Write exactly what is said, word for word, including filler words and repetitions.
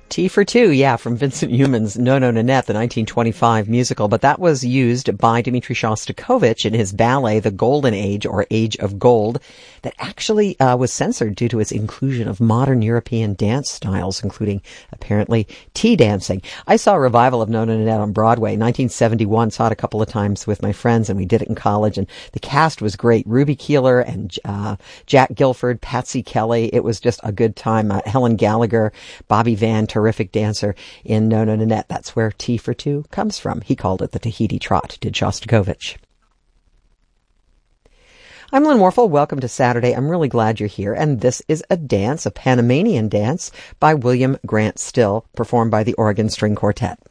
Tea for Two, yeah, from Vincent Youmans' No No Nanette, the nineteen twenty-five musical, but that was used by Dmitri Shostakovich in his ballet, The Golden Age, or Age of Gold, that actually uh, was censored due to its inclusion of modern European dance styles, including, apparently, tea dancing. I saw a revival of No No Nanette on Broadway, nineteen seventy-one, saw it a couple of times with my friends, and we did it in college, and the cast was great. Ruby Keeler and uh, Jack Gilford, Patsy Kelly, it was just a good time. Uh, Helen Gallagher, Bobby Van, terrific dancer in No No Nanette. That's where Tea for Two comes from. He called it the Tahiti Trot, did Shostakovich. I'm Lynn Warfel. Welcome to Saturday. I'm really glad you're here. And this is a dance, a Panamanian dance by William Grant Still, performed by the Oregon String Quartet.